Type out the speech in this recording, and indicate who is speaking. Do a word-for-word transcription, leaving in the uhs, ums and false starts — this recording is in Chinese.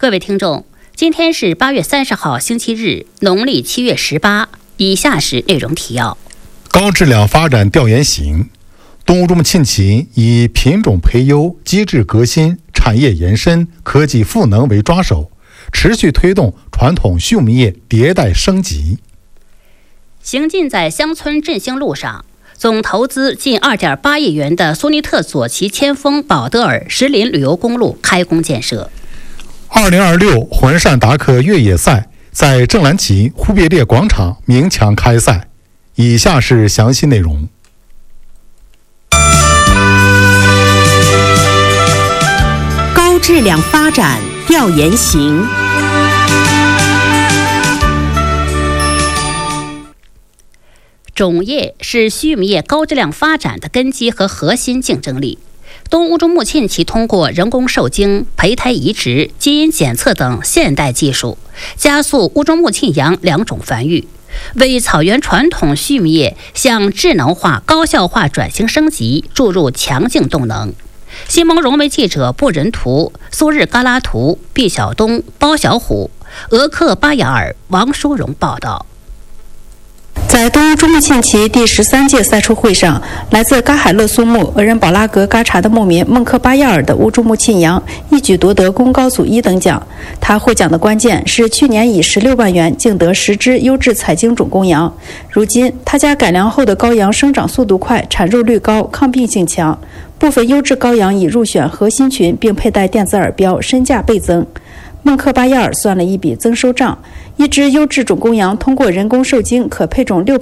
Speaker 1: 各位听众，今天是八月三十号星期日，农历七月十八。以下是内容提要：
Speaker 2: 高质量发展调研行，东乌中沁旗以品种培优、机制革新、产业延伸、科技赋能为抓手，持续推动传统畜牧业迭代升级。
Speaker 1: 行进在乡村振兴路上，总投资近 二点八亿元的苏尼特左旗千峰保德尔石林旅游公路开工建设。
Speaker 2: 二零二六浑善达克越野赛在正蓝旗忽必烈广场鸣枪开赛。以下是详细内容。
Speaker 3: 高质量发展调研行。
Speaker 1: 种业是畜牧业高质量发展的根基和核心竞争力。东乌中牧沁旗通过人工受精、胚胎移植、基因检测等现代技术，加速乌中牧沁羊两种繁育，为草原传统畜牧业向智能化、高效化转型升级注入强劲动能。新蒙融媒记者布仁图、苏日嘎拉图、毕晓东、包小虎、俄克巴雅尔、王淑荣报道。
Speaker 4: 在东乌中牧沁旗第十三届赛出会上，来自嘎海勒苏牧、额仁保拉格嘎查的牧民孟克巴亚尔的乌中牧沁羊一举夺得功高组一等奖。他获奖的关键是去年以十六万元竞得十只优质采精种公羊。如今他家改良后的羔羊生长速度快、产肉率高、抗病性强，部分优质羔羊已入选核心群并佩戴电子耳标，身价倍增。孟克巴亚尔算了一笔增收账，一只优质种公羊通过人工受精可配种六